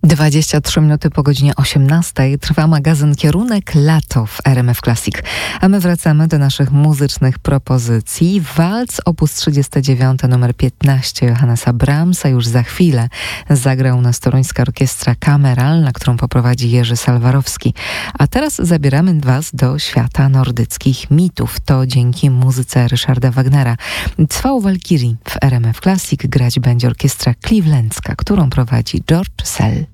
23 minuty po godzinie 18 trwa magazyn Kierunek Lato w RMF Classic. A my wracamy do naszych muzycznych propozycji. Walc op. 39 numer 15 Johannesa Brahmsa już za chwilę zagra u nas Toruńska Orkiestra Kameralna, którą poprowadzi Jerzy Salwarowski. A teraz zabieramy Was do świata nordyckich mitów. To dzięki muzyce Ryszarda Wagnera. Cwał Walkirii w RMF Classic grać będzie Orkiestra Clevelandzka, którą prowadzi George Szell.